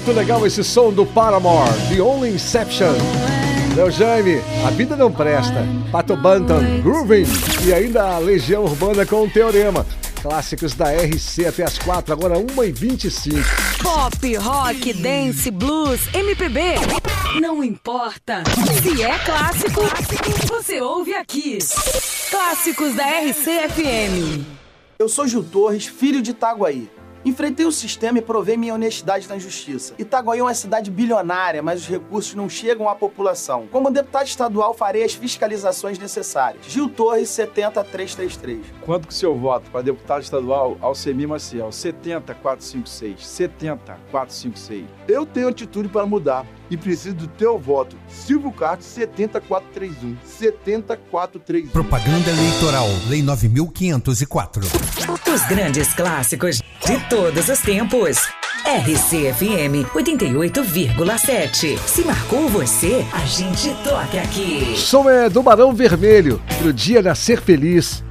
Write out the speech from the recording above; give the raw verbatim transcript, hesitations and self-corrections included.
Muito legal esse som do Paramore, The Only Inception. Meu Jaime, A Vida Não Presta, Pato Bantam, Grooving e ainda a Legião Urbana com o Teorema. Clássicos da R C até as quatro, agora uma e vinte e cinco. Pop, rock, dance, blues, M P B. Não importa. Se é clássico, você ouve aqui. Clássicos da R C F M. Eu sou Gil Torres, filho de Itaguaí. Enfrentei o sistema e provei minha honestidade na justiça. Itaguaí é uma cidade bilionária, mas os recursos não chegam à população. Como deputado estadual, farei as fiscalizações necessárias. Gil Torres, setenta trezentos e trinta e três. Quanto que o senhor vota para deputado estadual Alcemir Maciel? setenta quatrocentos e cinquenta e seis. setenta quatrocentos e cinquenta e seis. Eu tenho atitude para mudar e preciso do teu voto. Silvio Castro, setenta quatrocentos e trinta e um. setenta quatrocentos e trinta e um. Propaganda eleitoral, Lei nove mil quinhentos e quatro. Os grandes clássicos de todos os tempos. R C F M oitenta e oito vírgula sete. Se marcou você, a gente toca aqui. Som é do Barão Vermelho, pro dia nascer feliz.